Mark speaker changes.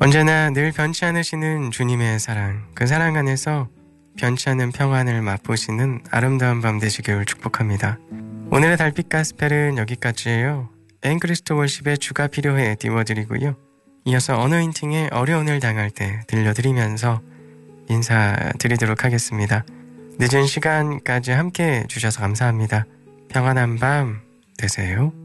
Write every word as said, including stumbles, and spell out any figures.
Speaker 1: 언제나 늘 변치 않으시는 주님의 사랑, 그 사랑 안에서 변치 않는 평안을 맛보시는 아름다운 밤 되시길 축복합니다. 오늘의 달빛 가스펠은 여기까지예요. 앵크리스토 월십의 주가 필요해 띄워드리고요. 이어서 어너인팅의 어려움을 당할 때 들려드리면서 인사드리도록 하겠습니다. 늦은 시간까지 함께 해주셔서 감사합니다. 평안한 밤 되세요.